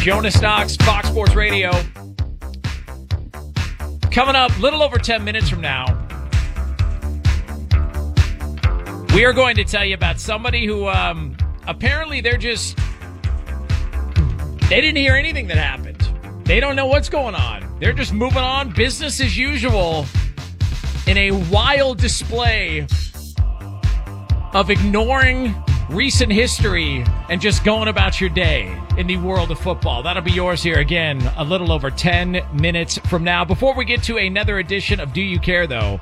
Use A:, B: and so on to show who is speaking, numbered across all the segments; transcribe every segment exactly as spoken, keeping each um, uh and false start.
A: Jonas Knox, Fox Sports Radio. Coming up, little over ten minutes from now, we are going to tell you about somebody who um, apparently they're just, they didn't hear anything that happened. They don't know what's going on. They're just moving on, business as usual, in a wild display of ignoring recent history and just going about your day in the world of football. That'll be yours here again a little over ten minutes from now. Before we get to another edition of Do You Care, though,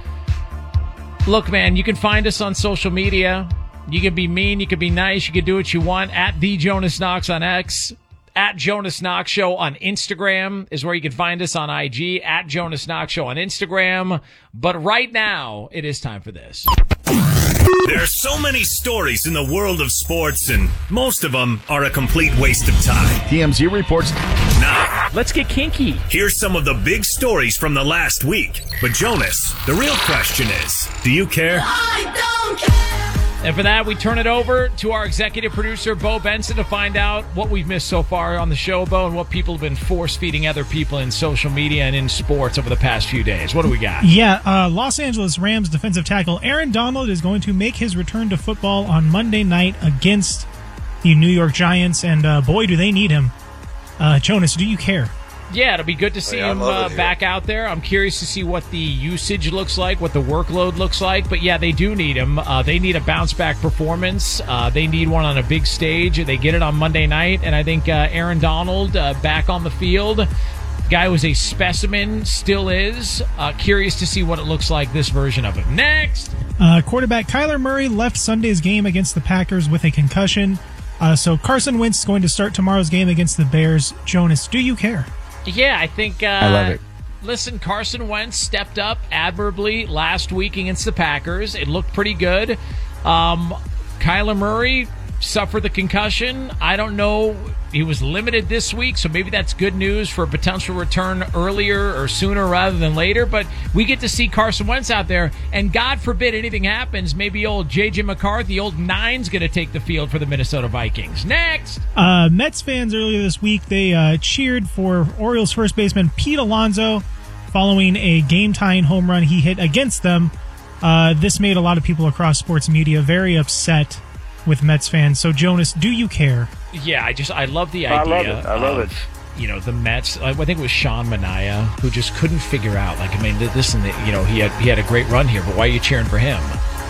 A: look, man, you can find us on social media. You can be mean, you can be nice, you can do what you want. At The Jonas Knox on X, at Jonas Knox Show on Instagram is where you can find us on I G, at Jonas Knox Show on Instagram. But right now, it is time for this.
B: There are so many stories in the world of sports, and most of them are a complete waste of time.
C: T M Z reports.
B: Now,
A: let's get kinky.
B: Here's some of the big stories from the last week. But Jonas, the real question is, do you care?
D: I don't care.
A: And for that, we turn it over to our executive producer, Bo Benson, to find out what we've missed so far on the show, Bo, and what people have been force-feeding other people in social media and in sports over the past few days. What do we got?
E: Yeah, uh, Los Angeles Rams defensive tackle Aaron Donald is going to make his return to football on Monday night against the New York Giants, and uh, boy, do they need him. Uh, Jonas, do you care?
A: Yeah, it'll be good to see
F: oh, yeah,
A: him uh, back out there. I'm curious to see what the usage looks like, what the workload looks like. But, yeah, they do need him. Uh, they need a bounce-back performance. Uh, they need one on a big stage. They get it on Monday night. And I think uh, Aaron Donald uh, back on the field. Guy was a specimen, still is. Uh, curious to see what it looks like, this version of him. Next!
E: Uh, quarterback Kyler Murray left Sunday's game against the Packers with a concussion. Uh, so Carson Wentz is going to start tomorrow's game against the Bears. Jonas, do you care?
A: Yeah, I think... Uh,
C: I love it.
A: Listen, Carson Wentz stepped up admirably last week against the Packers. It looked pretty good. Um, Kyler Murray suffered the concussion. I don't know. He was limited this week, so maybe that's good news for a potential return earlier or sooner rather than later. But we get to see Carson Wentz out there, and God forbid anything happens, maybe old J J McCarthy, old Nine's going to take the field for the Minnesota Vikings. Next!
E: Uh, Mets fans earlier this week, they uh, cheered for Orioles first baseman Pete Alonso following a game-tying home run he hit against them. Uh, this made a lot of people across sports media very upset with Mets fans. So, Jonas, do you care?
A: Yeah, I just I love the idea.
F: I love it. I love
A: of,
F: it.
A: You know, the Mets. I think it was Sean Manaea who just couldn't figure out. Like, I mean, this and the, you know, he had he had a great run here, but why are you cheering for him?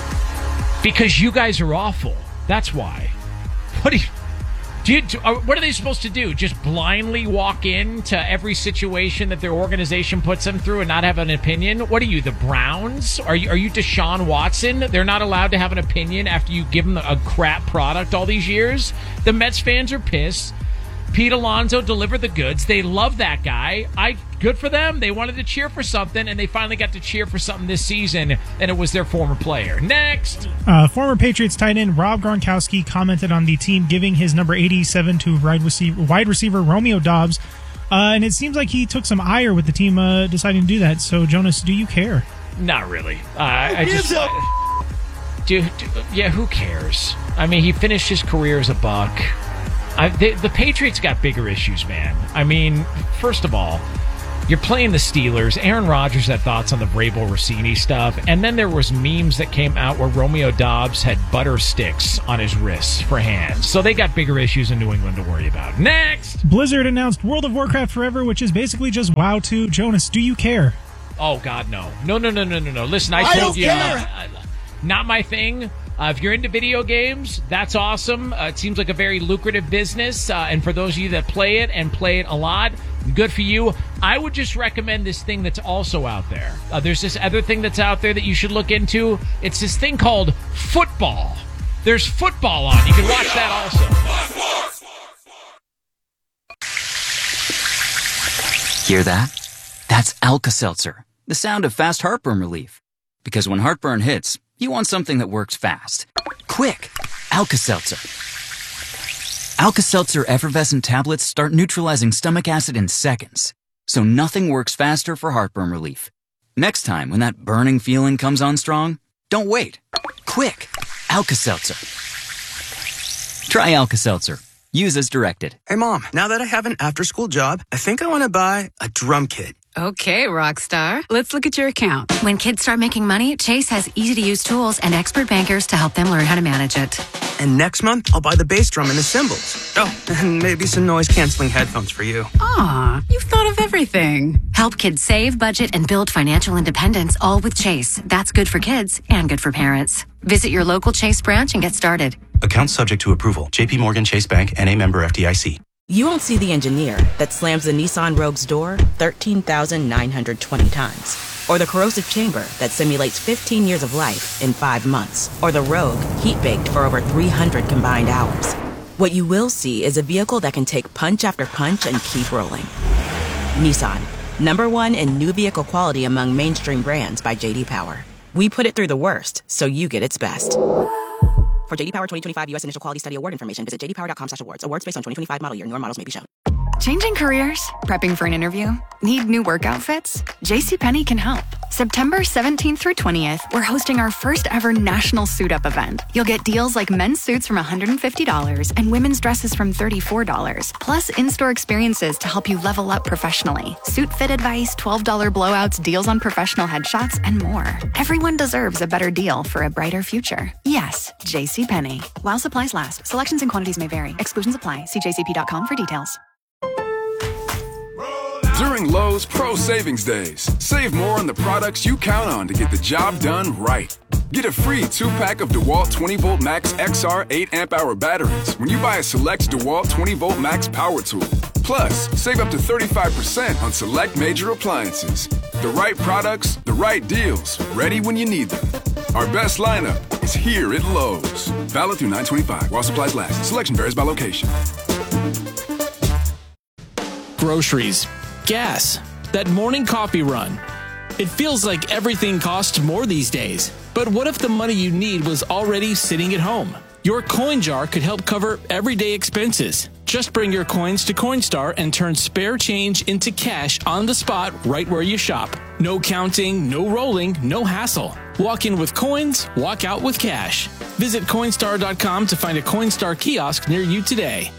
A: Because you guys are awful. That's why. What do you? Do you, do, what are they supposed to do? Just blindly walk into every situation that their organization puts them through and not have an opinion? What are you, the Browns? Are you are you Deshaun Watson? They're not allowed to have an opinion after you give them a crap product all these years? The Mets fans are pissed. Pete Alonso delivered the goods. They love that guy. I good for them. They wanted to cheer for something, and they finally got to cheer for something this season, and it was their former player. Next!
E: Uh, former Patriots tight end Rob Gronkowski commented on the team giving his number eighty-seven to wide receiver, wide receiver Romeo Doubs, uh, and it seems like he took some ire with the team uh, deciding to do that. So, Jonas, do you care?
A: Not really. Uh, I just... Uh, dude, dude, yeah, who cares? I mean, he finished his career as a Buck. I, they, the Patriots got bigger issues, man. I mean, first of all, you're playing the Steelers. Aaron Rodgers had thoughts on the Vrabel Rossini stuff, and then there was memes that came out where Romeo Doubs had butter sticks on his wrists for hands. So they got bigger issues in New England to worry about. Next!
E: Blizzard announced World of Warcraft Forever, which is basically just WoW two. Jonas, do you care?
A: Oh, God, no. No, no, no, no, no, no. Listen, I,
D: I
A: told
D: don't
A: you,
D: care.
A: uh, not my thing. Uh, if you're into video games, that's awesome. Uh, it seems like a very lucrative business. Uh, and for those of you that play it and play it a lot, good for you. I would just recommend this thing that's also out there. Uh, there's this other thing that's out there that you should look into. It's this thing called football. There's football on. You can watch that also.
G: Hear that? That's Alka-Seltzer, the sound of fast heartburn relief. Because when heartburn hits, you want something that works fast. Quick! Alka-Seltzer. Alka-Seltzer effervescent tablets start neutralizing stomach acid in seconds. So nothing works faster for heartburn relief. Next time when that burning feeling comes on strong, don't wait. Quick! Alka-Seltzer. Try Alka-Seltzer. Use as directed.
C: Hey, Mom, now that I have an after-school job, I think I want to buy a drum kit.
D: Okay, Rockstar. Let's look at your account.
F: When kids start making money, Chase has easy-to-use tools and expert bankers to help them learn how to manage it.
C: And next month, I'll buy the bass drum and the cymbals. Oh, and maybe some noise-canceling headphones for you.
D: Aw, you've thought of everything.
F: Help kids save, budget, and build financial independence, all with Chase. That's good for kids and good for parents. Visit your local Chase branch and get started.
H: Account subject to approval. J P Morgan Chase Bank, N A member F D I C.
I: You won't see the engineer that slams the Nissan Rogue's door thirteen thousand nine hundred twenty times. Or the corrosive chamber that simulates fifteen years of life in five months. Or the Rogue heat-baked for over three hundred combined hours. What you will see is a vehicle that can take punch after punch and keep rolling. Nissan, number one in new vehicle quality among mainstream brands by J D Power. We put it through the worst, so you get its best. For J D Power twenty twenty-five U S Initial Quality Study Award information, visit j d power dot com slash awards. Awards based on twenty twenty-five model year. Newer models may be shown.
J: Changing careers? Prepping for an interview? Need new workout fits? JCPenney can help. September seventeenth through twentieth, we're hosting our first ever national suit up event. You'll get deals like men's suits from one hundred fifty dollars and women's dresses from thirty-four dollars, plus in-store experiences to help you level up professionally. Suit fit advice, twelve dollars blowouts, deals on professional headshots, and more. Everyone deserves a better deal for a brighter future. Yes, JCPenney. While supplies last, selections and quantities may vary. Exclusions apply. See j c p dot com for details.
K: During Lowe's Pro Savings Days, save more on the products you count on to get the job done right. Get a free two-pack of DeWalt twenty volt Max X R eight amp hour batteries when you buy a select DeWalt twenty volt Max power tool. Plus, save up to thirty-five percent on select major appliances. The right products, the right deals, ready when you need them. Our best lineup is here at Lowe's. Valid through nine twenty-five while supplies last. Selection varies by location.
L: Groceries, gas, that morning coffee run. It feels like everything costs more these days. But what if the money you need was already sitting at home? Your coin jar could help cover everyday expenses. Just bring your coins to Coinstar and turn spare change into cash on the spot right where you shop. No counting, no rolling, no hassle. Walk in with coins, walk out with cash. Visit Coinstar dot com to find a Coinstar kiosk near you today.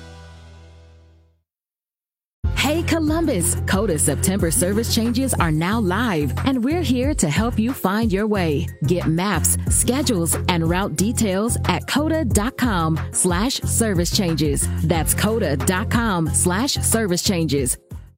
M: Hey Columbus, Coda September service changes are now live, and we're here to help you find your way. Get maps, schedules, and route details at coda dot com slash service changes. That's coda dot com slash service changes.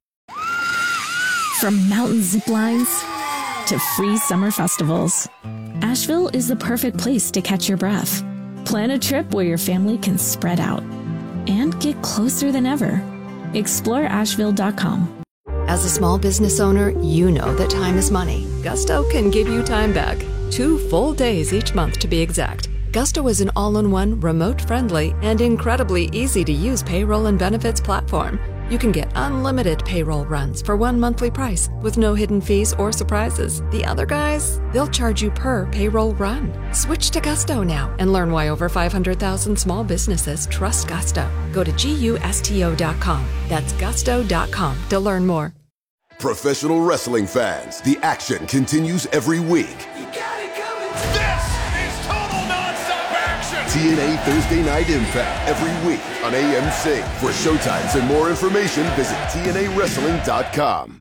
N: From mountain zip lines to free summer festivals, Asheville is the perfect place to catch your breath. Plan a trip where your family can spread out and get closer than ever. explore asheville dot com.
O: As a small business owner, you know that time is money. Gusto can give you time back. Two full days each month to be exact. Gusto is an all-in-one, remote-friendly, and incredibly easy-to-use payroll and benefits platform. You can get unlimited payroll runs for one monthly price with no hidden fees or surprises. The other guys, they'll charge you per payroll run. Switch to Gusto now and learn why over five hundred thousand small businesses trust Gusto. Go to gusto dot com. That's gusto dot com to learn more.
P: Professional wrestling fans, the action continues every week. T N A Thursday Night Impact every week on A M C. For showtimes and more information, visit T N A wrestling dot com.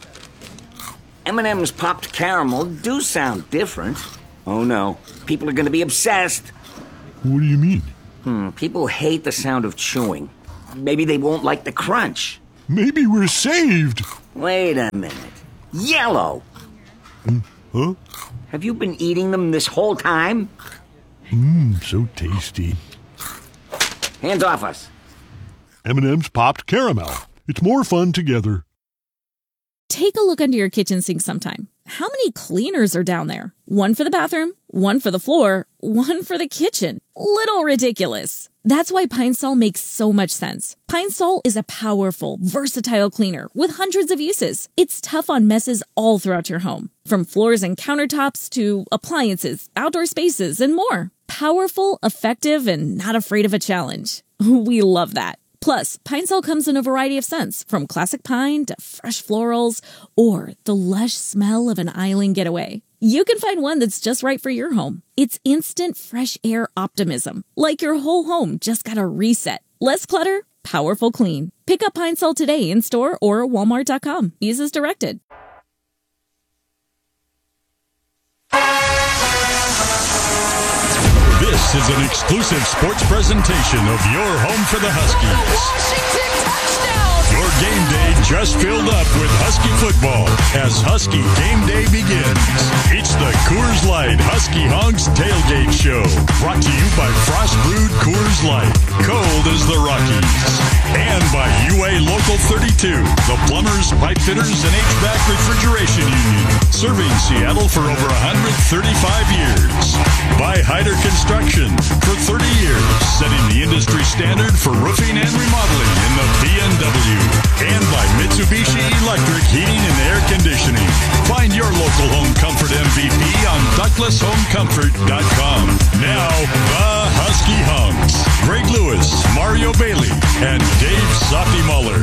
Q: M and M's popped caramel do sound different. Oh no, people are going to be obsessed.
R: What do you mean?
Q: Hmm, people hate the sound of chewing. Maybe they won't like the crunch.
R: Maybe we're saved.
Q: Wait a minute. Yellow!
R: Mm, huh?
Q: Have you been eating them this whole time?
R: Mmm, so tasty.
Q: Hands off us.
R: M and M's popped caramel. It's more fun together.
N: Take a look under your kitchen sink sometime. How many cleaners are down there? One for the bathroom, one for the floor, one for the kitchen. Little ridiculous. That's why Pine Sol makes so much sense. Pine Sol is a powerful, versatile cleaner with hundreds of uses. It's tough on messes all throughout your home, from floors and countertops to appliances, outdoor spaces, and more. Powerful, effective, and not afraid of a challenge. We love that. Plus, Pine Sol comes in a variety of scents, from classic pine to fresh florals, or the lush smell of an island getaway. You can find one that's just right for your home. It's instant fresh air optimism, like your whole home just got a reset. Less clutter, Powerful Clean. Pick up Pine Sol today in store or walmart dot com. Use as directed.
R: This is an exclusive sports presentation of your home for the Huskies. Your game day just filled up with Husky football as Husky game day begins. It's the Coors Light Husky Honks Tailgate Show, brought to you by Frost Brewed Coors Light, cold as the Rockies, and by U A Local thirty-two, the plumbers, pipe fitters, and H V A C refrigeration union, serving Seattle for over one hundred thirty-five years. By Hyder Construction, for thirty years, setting the industry standard for roofing and remodeling in the B M W. And by Mitsubishi Electric Heating and Air Conditioning. Find your local home comfort M V P on Douglas Home Comfort dot com. Now, the Husky Hunks. Greg Lewis, Mario Bailey, and Dave Soppy Muller.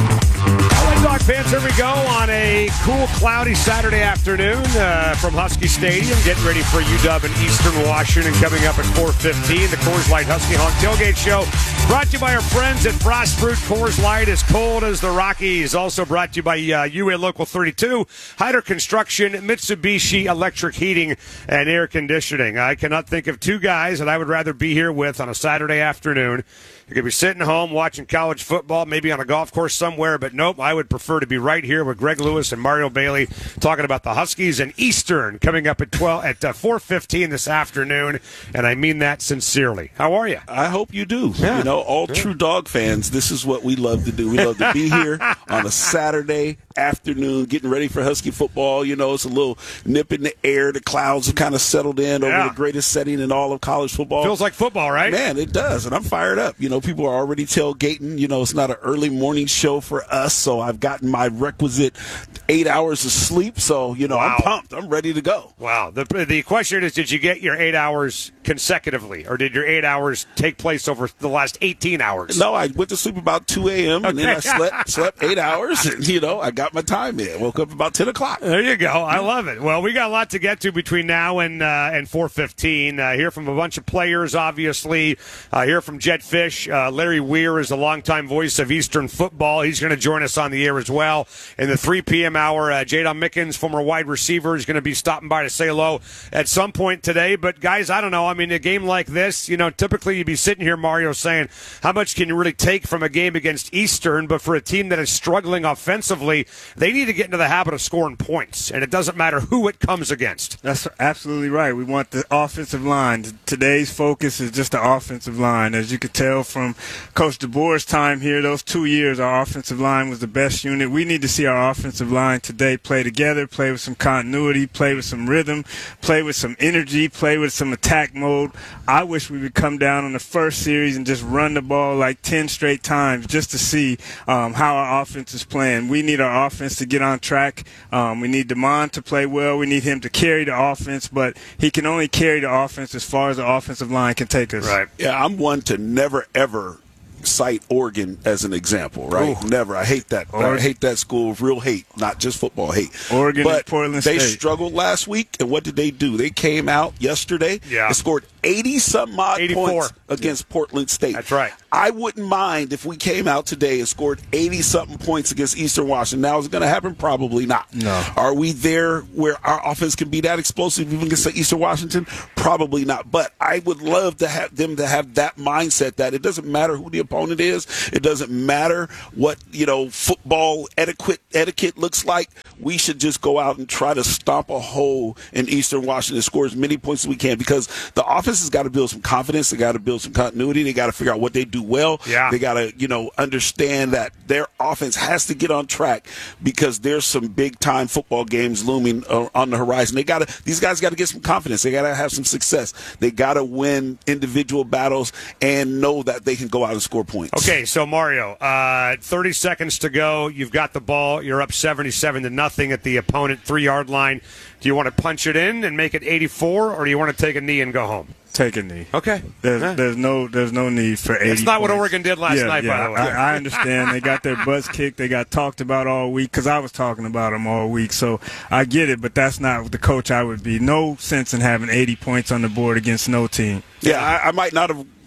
S: All right, Dog fans, here we go on a cool, cloudy Saturday afternoon uh, from Husky Stadium. Getting ready for U W and Eastern Washington coming up at four fifteen. The Coors Light Husky Honk Tailgate Show brought to you by our friends at Frost Brewed Coors Light, as cold as the Rockies. Also brought to you by uh, U A Local thirty-two, Hyder Construction, Mitsubishi Electric Heating and Air Conditioning. I cannot think of two guys that I would rather be here with on a Saturday afternoon. You could be sitting home watching college football, maybe on a golf course somewhere, but nope, I would prefer to be right here with Greg Lewis and Mario Bailey talking about the Huskies and Eastern coming up at twelve at uh, four fifteen this afternoon, and I mean that sincerely. How are you?
T: I hope you do.
S: Yeah.
T: You know, all
S: yeah.
T: true dog fans, this is what we love to do. We love to be here on a Saturday afternoon, getting ready for Husky football. You know, it's a little nip in the air. The clouds have kind of settled in over
S: yeah.
T: the greatest setting in all of college football.
S: Feels like football, right?
T: Man, it does, and I'm fired up. You know, people are already tailgating. You know, it's not an early morning show for us, so I've gotten my requisite eight hours of sleep. So, you know,
S: wow.
T: I'm pumped. I'm ready to go.
S: Wow. The the question is, did you get your eight hours consecutively, or did your eight hours take place over the last eighteen hours?
T: No, I went to sleep about two a.m., and then I slept slept eight hours, and, you know, I got my time in. Woke up about ten o'clock.
S: There you go. I love it. Well, we got a lot to get to between now and uh, and four fifteen. Uh, hear from a bunch of players, obviously. Uh, hear from Jedd Fisch. Uh, Larry Weir is the longtime voice of Eastern football. He's going to join us on the air as well. In the three p.m. hour, uh, Jadon Mickens, former wide receiver, is going to be stopping by to say hello at some point today. But, guys, I don't know. I mean, a game like this, you know, typically you'd be sitting here, Mario, saying, how much can you really take from a game against Eastern? But for a team that is struggling offensively, they need to get into the habit of scoring points, and it doesn't matter who it comes against.
U: That's absolutely right. We want the offensive line. Today's focus is just the offensive line. As you could tell from Coach DeBoer's time here, those two years, our offensive line was the best unit. We need to see our offensive line today play together, play with some continuity, play with some rhythm, play with some energy, play with some attack mode. I wish we would come down on the first series and just run the ball like ten straight times just to see um, how our offense is playing. We need our offense to get on track. Um, we need DeMond to play well. We need him to carry the offense, but he can only carry the offense as far as the offensive line can take us.
T: Right. Yeah, I'm one to never, ever cite Oregon as an example, right? Ooh. Never. I hate that. Oregon. I hate that school. Real hate, not just football hate.
U: Oregon
T: but
U: and Portland
T: they
U: State.
T: struggled last week, and what did they do? They came out yesterday
S: yeah.
T: and scored eighty-some odd
S: eighty-four
T: points against yeah. Portland State.
S: That's right.
T: I wouldn't mind if we came out today and scored eighty-something points against Eastern Washington. Now, is it going to happen? Probably not.
U: No.
T: Are we there where our offense can be that explosive even against Eastern Washington? Probably not. But I would love to have them to have that mindset that it doesn't matter who the opponent is. It doesn't matter what, you know, football etiquette etiquette looks like. We should just go out and try to stomp a hole in Eastern Washington, score as many points as we can, because the offense has got to build some confidence. They got to build some continuity. They got to figure out what they do well.
S: Yeah.
T: They got to, you know, understand that their offense has to get on track because there's some big time football games looming uh, on the horizon. They got to, these guys got to get some confidence. They got to have some success. They got to win individual battles and know that they can go out and score points.
S: Okay, so Mario, uh, thirty seconds to go. You've got the ball. You're up seventy-seven to nothing at the opponent three-yard line. Do you want to punch it in and make it eighty-four, or do you want to take a knee and go home?
U: Take a knee.
S: Okay.
U: There's
S: yeah.
U: there's no there's no need for eighty.
S: That's not
U: points.
S: what Oregon did last
U: yeah,
S: night,
U: yeah.
S: by the way.
U: I, I understand. They got their butts kicked. They got talked about all week because I was talking about them all week. So I get it, but that's not the coach I would be. No sense in having eighty points on the board against no team.
T: Yeah, I, I might not have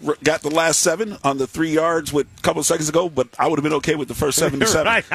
T: r- got the last seven on the three yards with a couple of seconds ago, but I would have been okay with the first seventy-seven.
S: Right.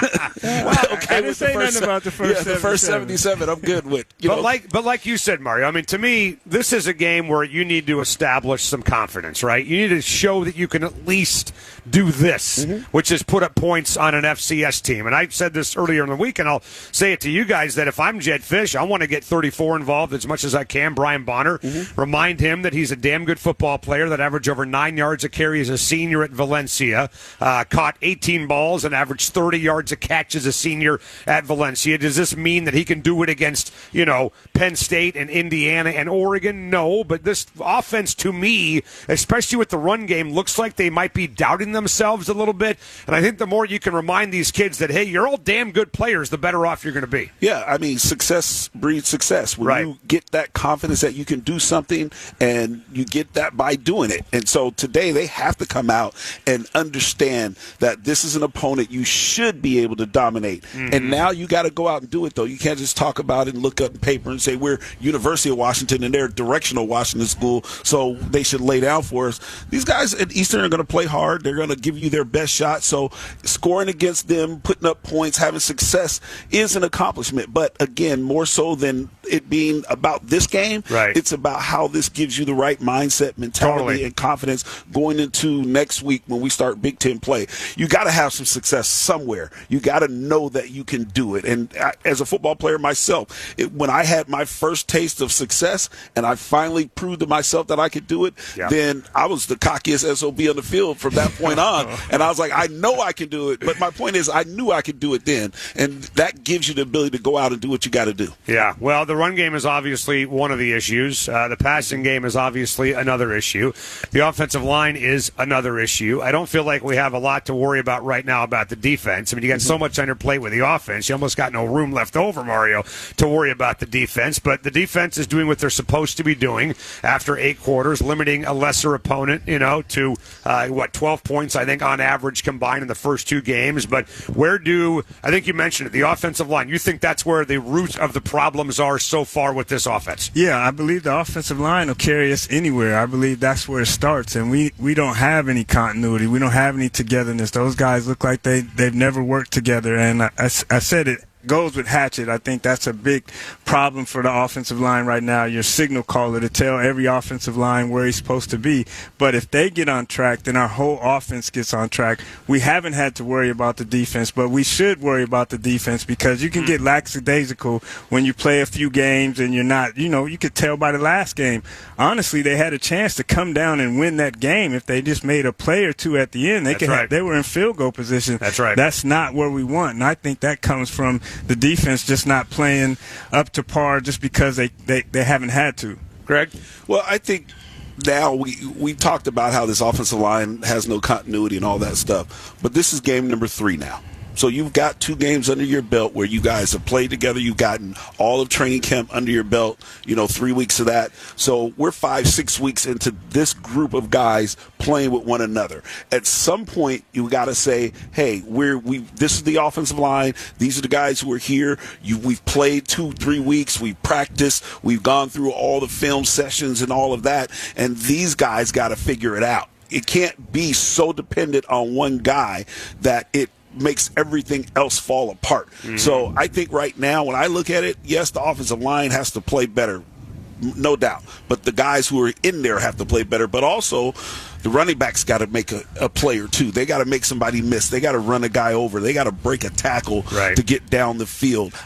T: well, okay
U: I didn't
T: with
U: say
T: the first,
U: nothing about the first
T: yeah, the first seventy-seven. I'm good with. You
S: but
T: know.
S: like, but like you said, Mario. I mean, to me, this is a game where you need to establish some confidence, right? You need to show that you can at least do this, mm-hmm. which is put up points on an F C S team. And I said this earlier in the week, and I'll say it to you guys that if I'm Jedd Fisch, I want to get thirty-four involved as much as I can. Brian Bonner, mm-hmm. remind him that he's a damn good football player that averaged over nine yards a carry as a senior at Valencia, uh, caught eighteen balls and averaged thirty yards a catch as a senior at Valencia. Does this mean that he can do it against, you know, Penn State and Indiana and Oregon? No, but this offense to me, especially with the run game, looks like they might be doubting themselves a little bit. And I think the more you can remind these kids that, hey, you're all damn good players, the better off you're going to be.
T: Yeah, I mean, success breeds success. When
S: right.
T: you get that confidence that you can do something, and you get that by doing it. And so today they have to come out and understand that this is an opponent you should be able to dominate. Mm-hmm. And now you got to go out and do it, though. You can't just talk about it and look up in paper and say we're University of Washington and they're directional Washington school, so they should lay down for us. These guys at Eastern are going to play hard. They're going to give you their best shot. So scoring against them, putting up points, having success is an accomplishment. But again, more so than it being about this game,
S: right.
T: it's about how this gives you the right mindset, mentality,
S: totally.
T: and confidence going into next week when we start Big Ten play. You got to have some success somewhere. You got to know that you can do it. And I, as a football player myself, it, when I had my first taste of success and I finally proved to myself that I could do it, yeah. then I was the cockiest S O B on the field from that point on. And I was like, I know I can do it. But my point is, I knew I could do it then. And that gives you the ability to go out and do what you got to do.
S: Yeah, well, the run game is obviously one of the issues. Uh, the passing game is obviously another issue. The offensive line is another issue. I don't feel like we have a lot to worry about right now about the defense. I mean, you got so much on your plate with the offense. You almost got no room left over, Mario, to worry about the defense. But the defense is doing what they're supposed to be doing after eight quarters, limiting a lesser opponent, you know, to, uh, what, twelve points, I think, on average combined in the first two games. But where do, I think you mentioned it, the offensive line, you think that's where the root of the problems are so far with this offense?
U: Yeah, I believe the offensive line will carry us anywhere. I believe that's where it starts. And we, we don't have any continuity. We don't have any togetherness. Those guys look like they, they've never worked together. And I, I, I said it. Goes with Hatchet. I think that's a big problem for the offensive line right now. Your signal caller to tell every offensive line where he's supposed to be. But if they get on track, then our whole offense gets on track. We haven't had to worry about the defense, but we should worry about the defense because you can get lackadaisical when you play a few games and you're not, you know, you could tell by the last game. Honestly, they had a chance to come down and win that game if they just made a play or two at the end. They
S: That's
U: could
S: right.
U: have, they were in field goal position.
S: That's right.
U: That's not where we want. And I think that comes from the defense just not playing up to par just because they, they, they haven't had to.
S: Greg?
T: Well, I think now we we talked about how this offensive line has no continuity and all that stuff, but this is game number three now. So you've got two games under your belt where you guys have played together. You've gotten all of training camp under your belt, you know, three weeks of that. So we're five, six weeks into this group of guys playing with one another. At some point, you got to say, hey, we're we. This is the offensive line. These are the guys who are here. You, we've played two, three weeks. We've practiced. We've gone through all the film sessions and all of that. And these guys got to figure it out. It can't be so dependent on one guy that it makes everything else fall apart. Mm-hmm. So I think right now when I look at it, yes, the offensive line has to play better, no doubt. But the guys who are in there have to play better. But also the running backs got to make a, a play or two. They got to make somebody miss. They got to run a guy over. They got to break a tackle
S: right.
T: to get down the field.